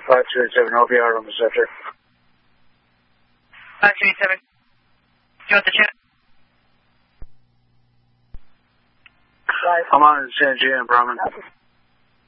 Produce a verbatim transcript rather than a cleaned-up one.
five two eight seven, O B R on the sector. five two eight seven. Do you want the chat? I'm on San Gian, Brahman.